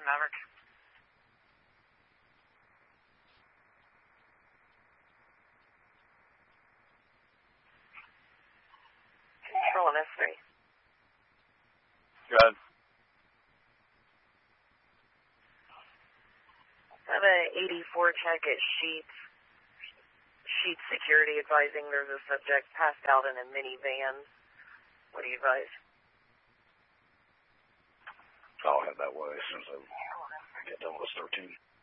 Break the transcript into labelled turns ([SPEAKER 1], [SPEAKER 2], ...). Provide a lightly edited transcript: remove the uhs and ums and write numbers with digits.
[SPEAKER 1] Maverick. Control on S3.
[SPEAKER 2] Go ahead.
[SPEAKER 1] I have an 84 check at Sheets Security advising there's a subject passed out in a minivan. What do you advise?
[SPEAKER 2] I'll head that way as soon as I get done with 13.